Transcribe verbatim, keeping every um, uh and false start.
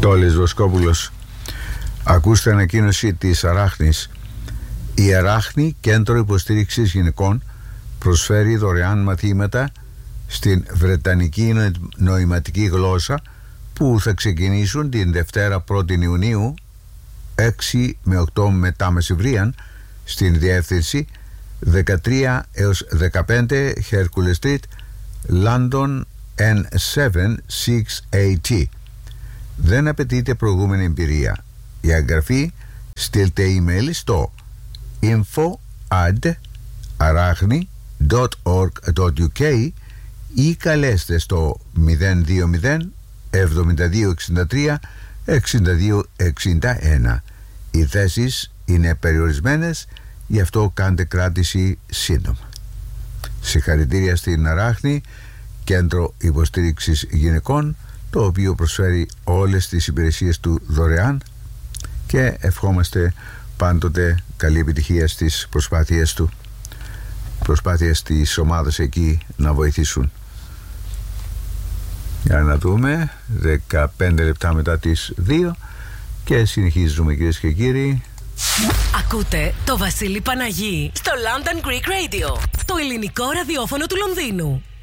Τόλης Βοσκόπουλος. Ακούστε ανακοίνωση της Αράχνης. Η Αράχνη, Κέντρο Υποστήριξης Γυναικών, προσφέρει δωρεάν μαθήματα στην Βρετανική νοηματική γλώσσα που θα ξεκινήσουν την Δευτέρα πρώτη Ιουνίου έξι με οκτώ μετά μεσημβρίαν στην διεύθυνση δεκατρία έως δεκαπέντε Hercules Street, London N επτά έξι έι τι. Δεν απαιτείται προηγούμενη εμπειρία. Για εγγραφή στείλτε email στο info at arachni dot org dot uk ή καλέστε στο μηδέν δύο μηδέν εβδομήντα δύο εξήντα τρία εξήντα δύο εξήντα ένα. Οι θέσεις είναι περιορισμένες, γι' αυτό κάντε κράτηση σύντομα. Συγχαρητήρια στην Αράχνη, Κέντρο Υποστήριξης Γυναικών, το οποίο προσφέρει όλες τις υπηρεσίες του δωρεάν, και ευχόμαστε πάντοτε καλή επιτυχία στις προσπάθειες του, προσπάθειες της ομάδας εκεί να βοηθήσουν. Για να δούμε, δεκαπέντε λεπτά μετά τις δύο και συνεχίζουμε, κυρίες και κύριοι. Ακούτε το Βασίλη Παναγί στο London Greek Radio, το ελληνικό ραδιόφωνο του Λονδίνου.